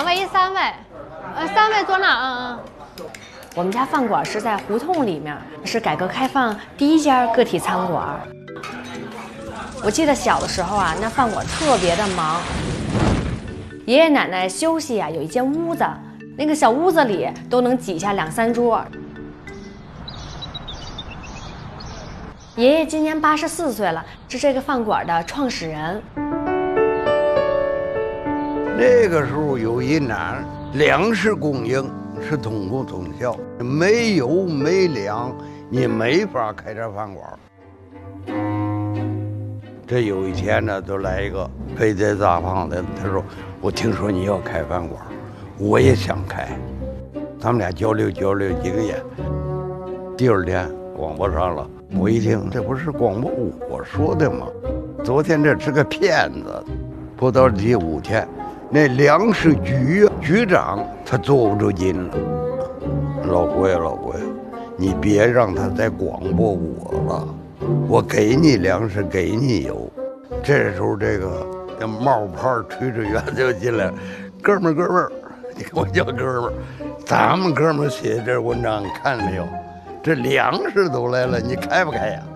2位一3位，3位坐那， 我们家饭馆是在胡同里面，是改革开放第一家个体餐馆。我记得小的时候啊，那饭馆特别的忙。爷爷奶奶休息啊，有一间屋子，那个小屋子里都能挤下2、3桌。爷爷今年84岁了，是这个饭馆的创始人。 那个时候有一难，粮食供应是通工通效，没油没粮，你没法开这饭馆。这有一天呢，就来一个肥仔大胖的，他说：“我听说你要开饭馆，我也想开。”他们俩交流几个月。第2天广播上了，我一听，这不是广播我说的吗？昨天这是个骗子。不到第5天，那粮食局局长他坐不住劲了，老郭，你别让他再广播我了，我给你粮食，给你油。这时候这个冒泡炊事员就进来，哥们儿，你给我叫哥们儿，咱们哥们儿写这文章你看没有？这粮食都来了，你开不开呀？